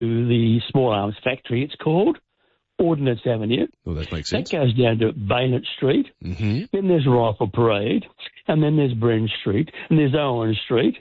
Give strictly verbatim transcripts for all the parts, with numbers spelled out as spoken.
the Small Arms Factory, it's called, Ordnance Avenue. Well, that makes sense. That goes down to Baynett Street. Mm-hmm. Then there's Rifle Parade. And then there's Bren Street. And there's Owen Street,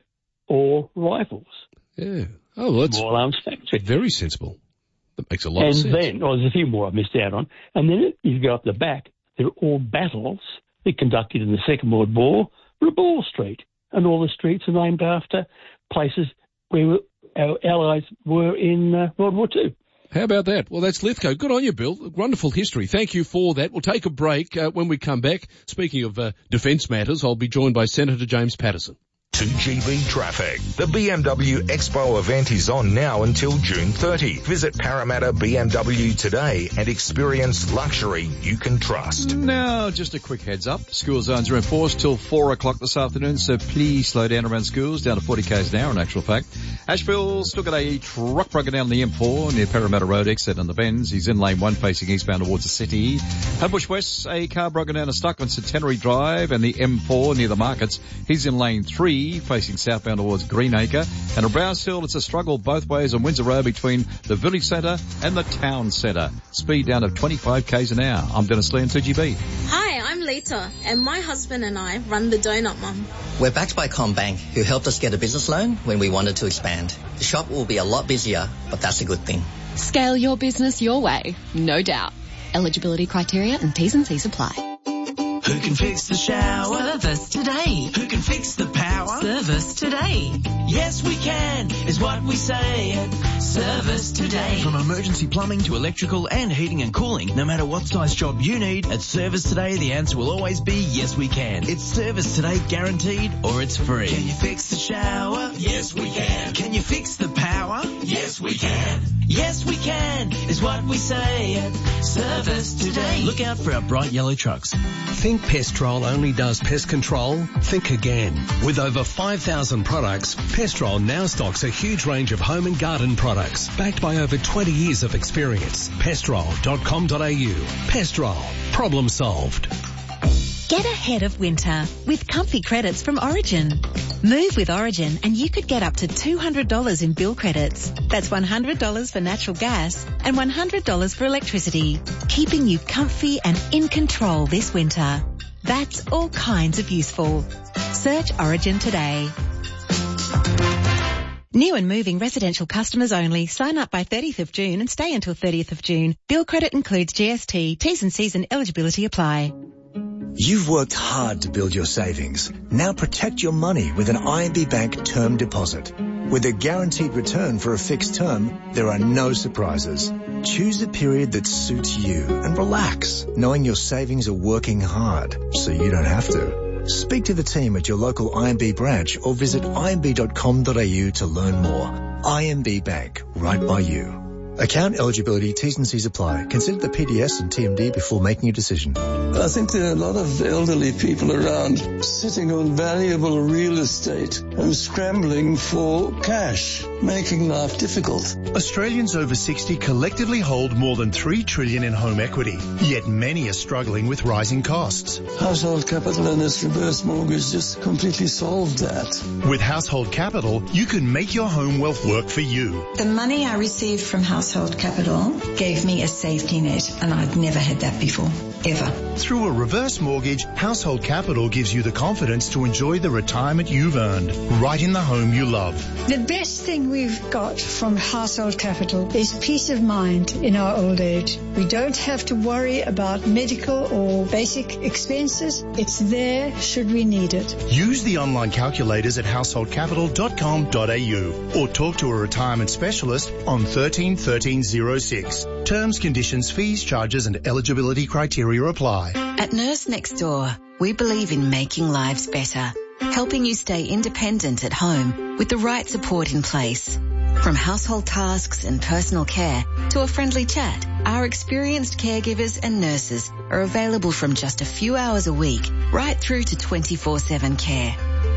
or Rifles. Yeah. Oh, well, that's Small Arms Factory. very sensible. That makes a lot and of sense. And then, oh, there's a few more I've missed out on. And then you go up the back, they're all battles that conducted in the Second World War, Rabaul Street. And all the streets are named after places where our allies were in uh, World War Two. How about that? Well, that's Lithgow. Good on you, Bill. Wonderful history. Thank you for that. We'll take a break. Uh, when we come back, speaking of uh, defence matters, I'll be joined by Senator James Patterson. two G B Traffic. The B M W Expo event is on now until June thirtieth. Visit Parramatta B M W today and experience luxury you can trust. Now, just a quick heads up. School zones are enforced till four o'clock this afternoon, so please slow down around schools, down to forty k's an hour in actual fact. Asheville still got a truck broken down the M four near Parramatta Road exit on the bends. He's in lane one facing eastbound towards the city. Homebush West, a car broken down and stuck on Centenary Drive and the M four near the markets. He's in lane three facing southbound towards Greenacre. And at Brownshill, it's a struggle both ways on Windsor Road between the village centre and the town centre. Speed down of twenty-five k's an hour. I'm Dennis Lee on two G B. Hi, I'm Lita, and my husband and I run the Donut Mum. We're backed by CommBank, who helped us get a business loan when we wanted to expand. The shop will be a lot busier, but that's a good thing. Scale your business your way, no doubt. Eligibility criteria and T's and C's apply. Who can fix the shower? Service today. Who can fix the power? Service today. Yes, we can, is what we say at Service Today. From emergency plumbing to electrical and heating and cooling, no matter what size job you need, at Service Today, the answer will always be yes, we can. It's Service Today guaranteed, or it's free. Can you fix the shower? Yes, we can. Can you fix the power? Yes, we can. Yes, we can, is what we say at Service Today. Look out for our bright yellow trucks. Think Pestrol only does pest control? Think again. With over five thousand products, Pestrol now stocks a huge range of home and garden products, backed by over twenty years of experience. Pestrol dot com dot a u. Pestrol. Problem solved. Get ahead of winter with comfy credits from Origin. Move with Origin and you could get up to two hundred dollars in bill credits. That's one hundred dollars for natural gas and one hundred dollars for electricity, keeping you comfy and in control this winter. That's all kinds of useful. Search Origin today. New and moving residential customers only. Sign up by thirtieth of June and stay until thirtieth of June. Bill credit includes G S T. T's and C's and eligibility apply. You've worked hard to build your savings. Now protect your money with an I M B Bank term deposit. With a guaranteed return for a fixed term, there are no surprises. Choose a period that suits you and relax, knowing your savings are working hard, so you don't have to. Speak to the team at your local I M B branch or visit I M B dot com dot a u to learn more. I M B Bank, right by you. Account eligibility, T's and C's apply. Consider the P D S and T M D before making a decision. I think there are a lot of elderly people around sitting on valuable real estate and scrambling for cash, making life difficult. Australians over sixty collectively hold more than three trillion dollars in home equity, yet many are struggling with rising costs. Household Capital and its reverse mortgage just completely solved that. With Household Capital, you can make your home wealth work for you. The money I received from Household Capital gave me a safety net, and I'd never had that before, ever. Through a reverse mortgage, Household Capital gives you the confidence to enjoy the retirement you've earned, right in the home you love. The best thing we've got from Household Capital is peace of mind in our old age. We don't have to worry about medical or basic expenses. It's there should we need it. Use the online calculators at household capital dot com dot a u or talk to a retirement specialist on thirteen thirteen oh six. Terms, conditions, fees, charges and eligibility criteria apply. At Nurse Next Door, we believe in making lives better, helping you stay independent at home with the right support in place. From household tasks and personal care to a friendly chat, our experienced caregivers and nurses are available from just a few hours a week right through to twenty-four seven care.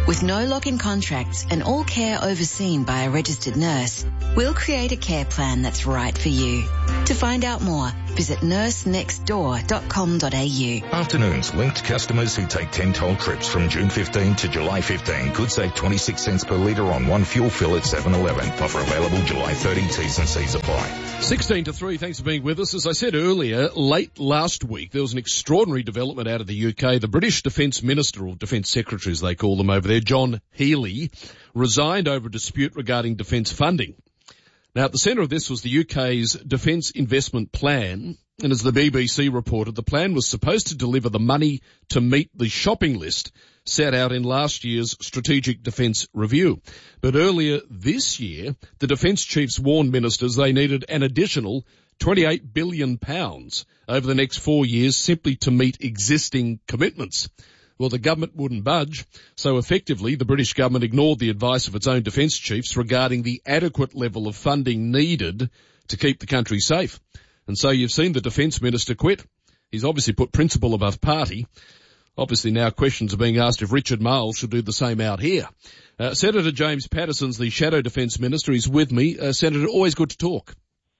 With no lock-in contracts and all care overseen by a registered nurse, we'll create a care plan that's right for you. To find out more, visit nurse next door dot com dot a u. Afternoons linked customers who take ten toll trips from June fifteenth to July fifteenth could save twenty-six cents per litre on one fuel fill at seven eleven. Offer available July thirtieth. T's and C's apply. sixteen to three, thanks for being with us. As I said earlier, late last week, there was an extraordinary development out of the U K. The British Defence Minister, or Defence Secretary as they call them over there, John Healey, resigned over a dispute regarding defence funding. Now, at the centre of this was the U K's Defence Investment Plan, and as the B B C reported, the plan was supposed to deliver the money to meet the shopping list set out in last year's Strategic Defence Review. But earlier this year, the Defence Chiefs warned ministers they needed an additional twenty-eight billion pounds over the next four years simply to meet existing commitments. Well, the government wouldn't budge, so effectively the British government ignored the advice of its own defence chiefs regarding the adequate level of funding needed to keep the country safe. And so you've seen the Defence Minister quit. He's obviously put principle above party. Obviously now questions are being asked if Richard Marles should do the same out here. Uh, Senator James Patterson's the Shadow Defence Minister. He's with me. Uh, Senator, always good to talk.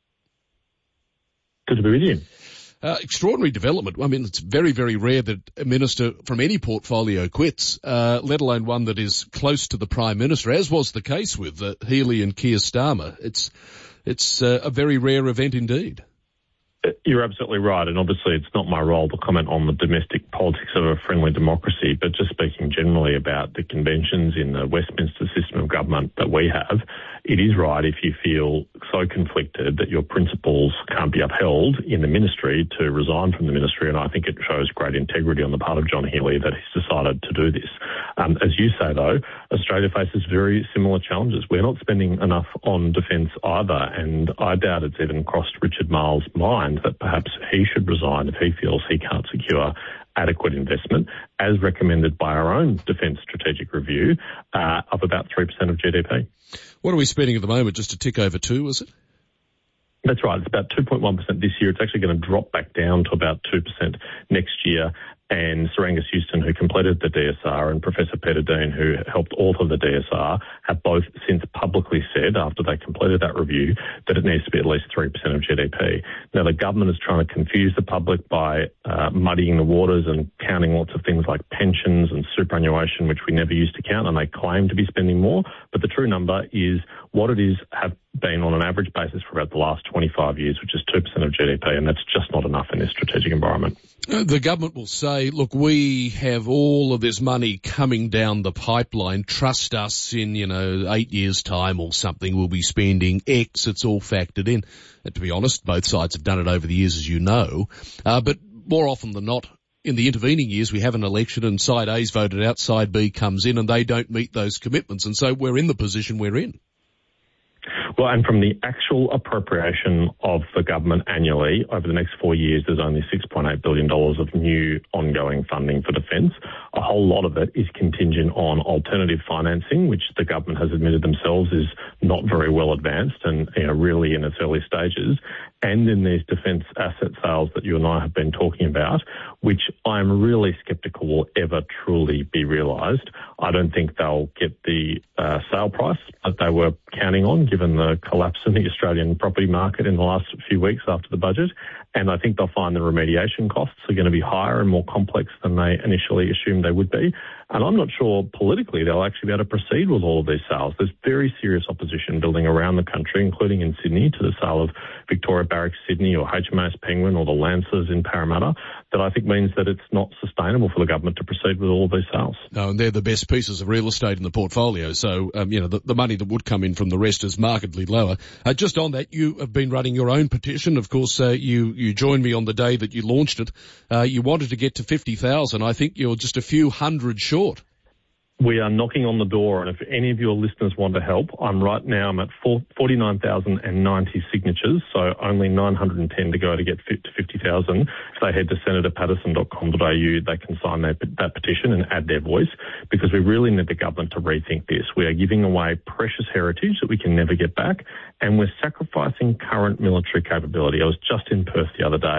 Good to be with you. Uh, extraordinary development. I mean, it's very, very rare that a minister from any portfolio quits, uh, let alone one that is close to the Prime Minister, as was the case with uh, Healey and Keir Starmer. It's, it's uh, a very rare event indeed. You're absolutely right, and obviously it's not my role to comment on the domestic politics of a friendly democracy, but just speaking generally about the conventions in the Westminster system of government that we have, it is right if you feel so conflicted that your principles can't be upheld in the ministry to resign from the ministry, and I think it shows great integrity on the part of John Healey that he's decided to do this. Um, as you say, though, Australia faces very similar challenges. We're not spending enough on defence either, and I doubt it's even crossed Richard Marles' mind that perhaps he should resign if he feels he can't secure adequate investment, as recommended by our own Defence Strategic Review, uh, of about three percent of G D P. What are we spending at the moment? Just a tick over two, is it? That's right. It's about two point one percent this year. It's actually going to drop back down to about two percent next year. And Sir Angus Houston, who completed the D S R, and Professor Peter Dean, who helped author the D S R, have both since publicly said, after they completed that review, that it needs to be at least three percent of G D P. Now, the government is trying to confuse the public by uh, muddying the waters and counting lots of things like pensions and superannuation, which we never used to count, and they claim to be spending more. But the true number is what it is have been on an average basis for about the last twenty-five years, which is two percent of G D P, and that's just not enough in this strategic environment. Uh, the government will say, look, we have all of this money coming down the pipeline. Trust us, in, you know, eight years' time or something, we'll be spending X. It's all factored in. And to be honest, both sides have done it over the years, as you know. Uh, but more often than not, in the intervening years, we have an election and side A's voted out, side B comes in, and they don't meet those commitments. And so we're in the position we're in. Well, and from the actual appropriation of the government annually over the next four years, there's only six point eight billion dollars of new ongoing funding for defence. A whole lot of it is contingent on alternative financing, which the government has admitted themselves is not very well advanced and, you know, really in its early stages. And in these defence asset sales that you and I have been talking about, which I'm really sceptical will ever truly be realised. I don't think they'll get the uh, sale price that they were counting on, given the collapse in the Australian property market in the last few weeks after the budget. And I think they'll find the remediation costs are going to be higher and more complex than they initially assumed they would be. And I'm not sure politically they'll actually be able to proceed with all of these sales. There's very serious opposition building around the country, including in Sydney, to the sale of Victoria Barracks Sydney or H M A S Penguin or the Lancers in Parramatta, that I think means that it's not sustainable for the government to proceed with all of these sales. No, and they're the best pieces of real estate in the portfolio. So, um, you know, the, the money that would come in from the rest is markedly lower. Uh, just on that, you have been running your own petition. Of course, uh, you, you joined me on the day that you launched it. Uh, you wanted to get to fifty thousand. I think you're just a few hundred short. We are knocking on the door, and if any of your listeners want to help, I'm right now, I'm at forty-nine thousand ninety signatures, so only nine hundred ten to go to get to fifty thousand. If they head to senator patterson dot com dot a u, they can sign that, that petition and add their voice, because we really need the government to rethink this. We are giving away precious heritage that we can never get back, and we're sacrificing current military capability. I was just in Perth the other day.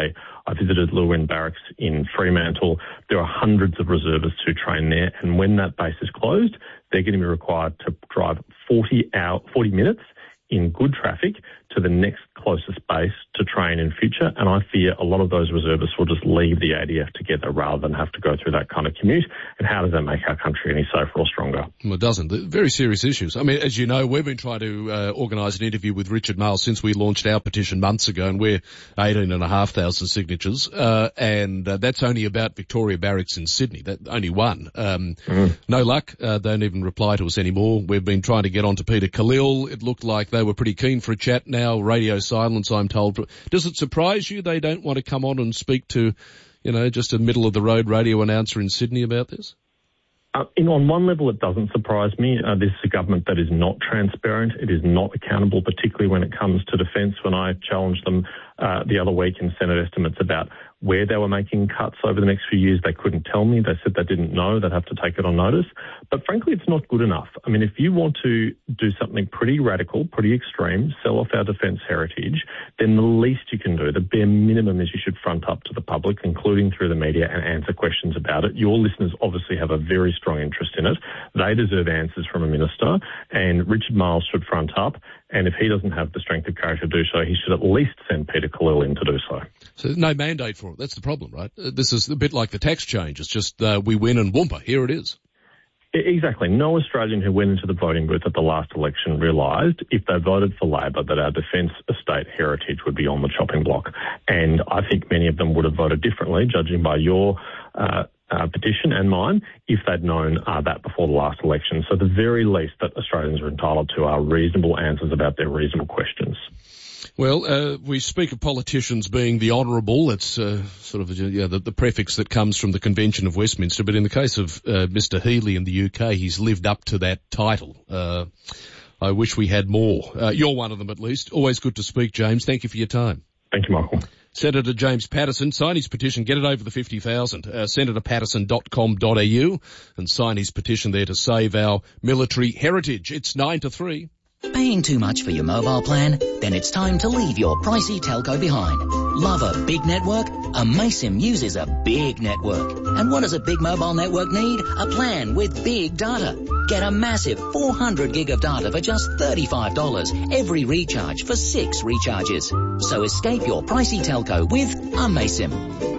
I visited Lewin Barracks in Fremantle. There are hundreds of reservists who train there, and when that base is closed, they're going to be required to drive forty hour, forty minutes in good traffic to the next closest base to train in future. And I fear a lot of those reservists will just leave the A D F together rather than have to go through that kind of commute. And how does that make our country any safer or stronger? Well, it doesn't. They're very serious issues. I mean, as you know, we've been trying to uh, organise an interview with Richard Marles since we launched our petition months ago, and we're eighteen and a half thousand signatures. Uh, and uh, that's only about Victoria Barracks in Sydney. That only one. Um, mm. No luck. Uh, don't even reply to us anymore. We've been trying to get on to Peter Khalil. It looked like they were pretty keen for a chat. Now radio silence, I'm told. Does it surprise you they don't want to come on and speak to, you know, just a middle-of-the-road radio announcer in Sydney about this? Uh, in, on one level, it doesn't surprise me. Uh, this is a government that is not transparent. It is not accountable, particularly when it comes to defence. When I challenged them uh, the other week in Senate estimates about where they were making cuts over the next few years, they couldn't tell me. They said they didn't know. They'd have to take it on notice. But frankly, it's not good enough. I mean, if you want to do something pretty radical, pretty extreme, sell off our defence heritage, then the least you can do, the bare minimum, is you should front up to the public, including through the media, and answer questions about it. Your listeners obviously have a very strong interest in it. They deserve answers from a minister, and Richard Marles should front up. And if he doesn't have the strength of character to do so, he should at least send Peter Khalil in to do so. So there's no mandate for it. That's the problem, right? This is a bit like the tax change. It's just uh, we win and whoompa, here it is. Exactly. No Australian who went into the voting booth at the last election realised if they voted for Labor that our defence estate heritage would be on the chopping block. And I think many of them would have voted differently, judging by your uh, uh, petition and mine, if they'd known uh, that before the last election. So the very least that Australians are entitled to are reasonable answers about their reasonable questions. Well, uh, we speak of politicians being the honourable. It's uh, sort of yeah, the, the prefix that comes from the Convention of Westminster. But in the case of uh, Mister Healey in the U K, he's lived up to that title. Uh, I wish we had more. Uh, you're one of them, at least. Always good to speak, James. Thank you for your time. Thank you, Michael. Senator James Paterson, sign his petition, get it over the fifty thousand, uh, senator patterson dot com dot a u, and sign his petition there to save our military heritage. It's nine to three. Paying too much for your mobile plan? Then it's time to leave your pricey telco behind. Love a big network? Amaysim uses a big network. And what does a big mobile network need? A plan with big data. Get a massive four hundred gig of data for just thirty-five dollars every recharge for six recharges. So escape your pricey telco with Amaysim.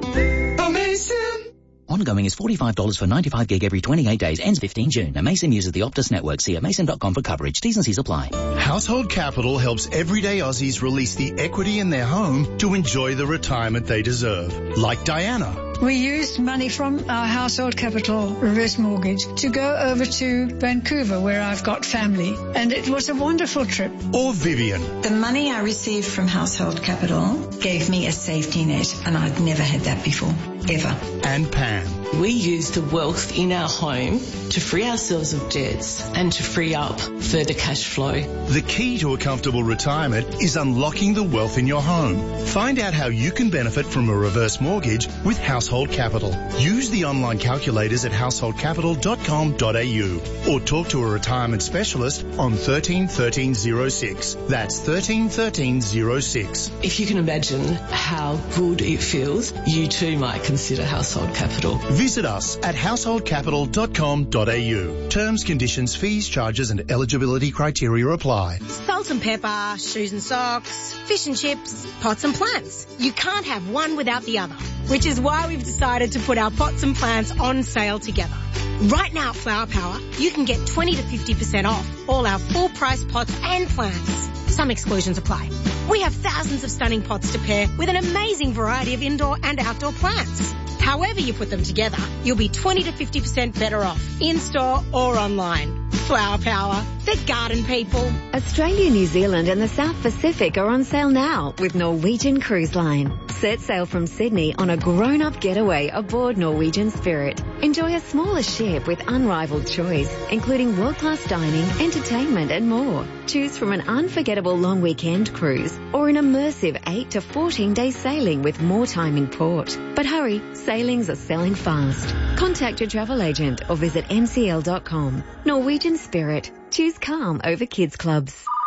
Amaysim! Ongoing is forty-five dollars for ninety-five gig every twenty-eight days. Ends fifteenth June. Amaysim uses the Optus network. See amaysim dot com for coverage. T's and C's apply. Household Capital helps everyday Aussies release the equity in their home to enjoy the retirement they deserve. Like Diana. We used money from our Household Capital reverse mortgage to go over to Vancouver, where I've got family, and it was a wonderful trip. Or Vivian. The money I received from Household Capital gave me a safety net, and I'd never had that before, ever. And Pam. We use the wealth in our home to free ourselves of debts and to free up further cash flow. The key to a comfortable retirement is unlocking the wealth in your home. Find out how you can benefit from a reverse mortgage with Household Capital. Use the online calculators at household capital dot com dot a u or talk to a retirement specialist on thirteen thirteen oh six. That's thirteen thirteen oh six. If you can imagine how good it feels, you too might consider Household Capital. Visit us at household capital dot com dot a u. Terms, conditions, fees, charges and eligibility criteria apply. Salt and pepper, shoes and socks, fish and chips, pots and plants. You can't have one without the other, which is why we've decided to put our pots and plants on sale together. Right now at Flower Power, you can get twenty to fifty percent off all our full price pots and plants. Some exclusions apply. We have thousands of stunning pots to pair with an amazing variety of indoor and outdoor plants. However you put them together, you'll be twenty to fifty percent better off, in-store or online. Flower Power, the garden people. Australia, New Zealand and the South Pacific are on sale now with Norwegian Cruise Line. Set sail from Sydney on a grown-up getaway aboard Norwegian Spirit. Enjoy a smaller ship with unrivaled choice, including world-class dining, entertainment and more. Choose from an unforgettable long weekend cruise or an immersive eight to fourteen day sailing with more time in port. But hurry, sailings are selling fast. Contact your travel agent or visit n c l dot com. Norwegian Spirit. Choose calm over kids clubs.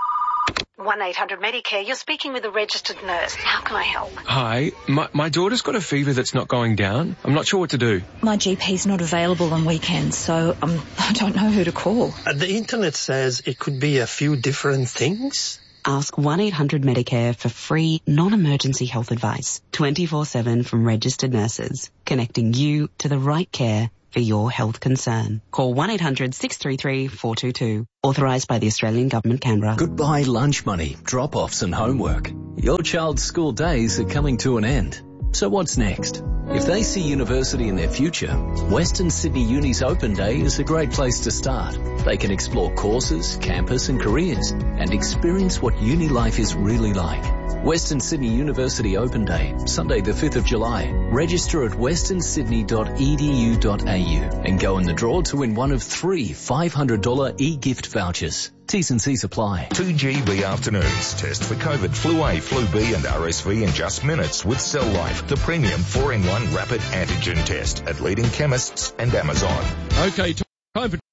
one eight hundred Medicare, you're speaking with a registered nurse. How can I help? Hi, my, my daughter's got a fever that's not going down. I'm not sure what to do. My G P's not available on weekends, so um, I don't know who to call. Uh, the internet says it could be a few different things. Ask one eight hundred Medicare for free, non-emergency health advice, twenty-four seven from registered nurses, connecting you to the right care for your health concern. Call one eight hundred six three three four two two. Authorised by the Australian Government, Canberra. Goodbye lunch money, drop-offs and homework. Your child's school days are coming to an end. So what's next? If they see university in their future, Western Sydney Uni's Open Day is a great place to start. They can explore courses, campus and careers and experience what uni life is really like. Western Sydney University Open Day, Sunday the fifth of July. Register at western sydney dot e d u dot a u and go in the draw to win one of three five hundred dollars e-gift vouchers. T's and C's apply. two G B afternoons. Test for COVID, flu A, flu B and R S V in just minutes with Cell Life, the premium four in one rapid antigen test at leading chemists and Amazon. Okay, time for